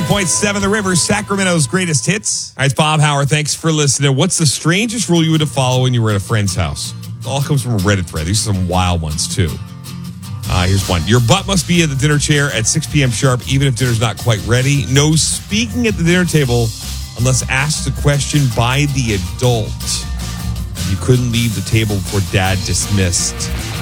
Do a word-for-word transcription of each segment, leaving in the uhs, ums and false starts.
point seven The River, Sacramento's greatest hits. All right, it's Bob Howard. Thanks for listening. What's the strangest rule you would have followed when you were at a friend's house? It all comes from a Reddit thread. These are some wild ones, too. Uh, here's one. Your butt must be at the dinner chair at six p.m. sharp, even if dinner's not quite ready. No speaking at the dinner table unless asked a question by the adult. You couldn't leave the table before dad dismissed.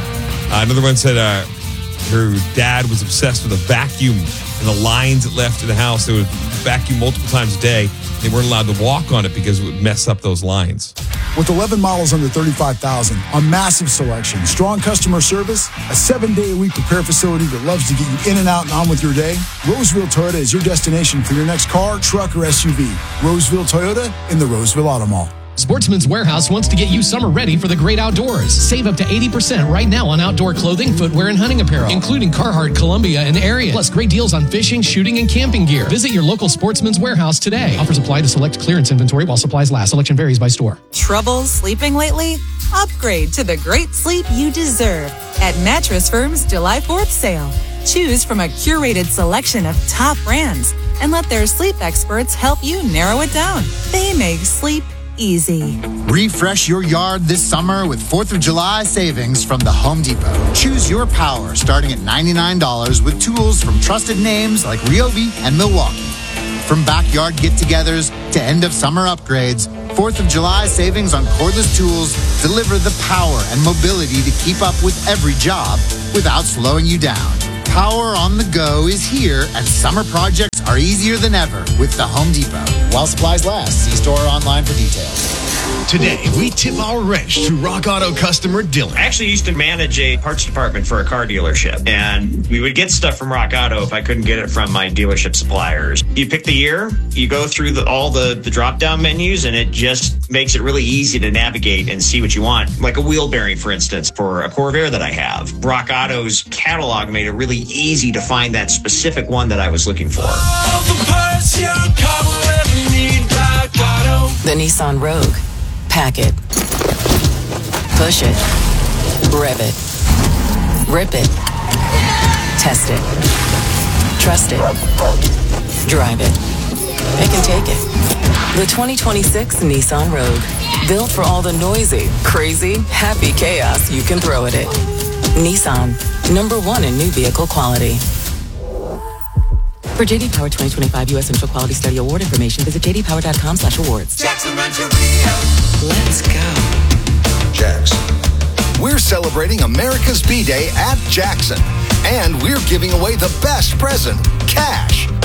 Uh, another one said uh, her dad was obsessed with a vacuum and the lines it left in the house. They would vacuum multiple times a day. They weren't allowed to walk on it because it would mess up those lines. With eleven models under thirty-five thousand dollars, a massive selection, strong customer service, a seven-day-a-week repair facility that loves to get you in and out and on with your day, Roseville Toyota is your destination for your next car, truck, or S U V. Roseville Toyota in the Roseville Auto Mall. Sportsman's Warehouse wants to get you summer ready for the great outdoors. Save up to eighty percent right now on outdoor clothing, footwear, and hunting apparel, including Carhartt, Columbia, and Ariat. Plus great deals on fishing, shooting, and camping gear. Visit your local Sportsman's Warehouse today. Offers apply to select clearance inventory while supplies last. Selection varies by store. Trouble sleeping lately? Upgrade to the great sleep you deserve at Mattress Firm's July fourth sale. Choose from a curated selection of top brands and let their sleep experts help you narrow it down. They make sleep easy. Refresh your yard this summer with fourth of July savings from the Home Depot. Choose your power starting at ninety-nine dollars with tools from trusted names like Ryobi and Milwaukee. From backyard get-togethers to end-of-summer upgrades, fourth of July savings on cordless tools deliver the power and mobility to keep up with every job without slowing you down. Power on the go is here, and summer projects are easier than ever with the Home Depot. While supplies last, see store or online for details. Today, we tip our wrench to Rock Auto customer Dylan. I actually used to manage a parts department for a car dealership, and we would get stuff from Rock Auto if I couldn't get it from my dealership suppliers. You pick the year, you go through the, all the, the drop-down menus, and it just makes it really easy to navigate and see what you want. Like a wheel bearing, for instance, for a Corvair that I have. Rock Auto's catalog made it really easy to find that specific one that I was looking for. All the parts your car will ever need, Rock Auto. The Nissan Rogue. Pack it. Push it. Rev it. Rip it. Test it. Trust it. Drive it. Pick and take it. The twenty twenty-six Nissan Rogue. Built for all the noisy, crazy, happy chaos you can throw at it. Nissan. Number one in new vehicle quality. For J D Power twenty twenty-five U S Central Quality Study Award information, visit j d power dot com slash awards. Jackson Rancheria. Let's go. Jackson. We're celebrating America's B-Day at Jackson. And we're giving away the best present, cash.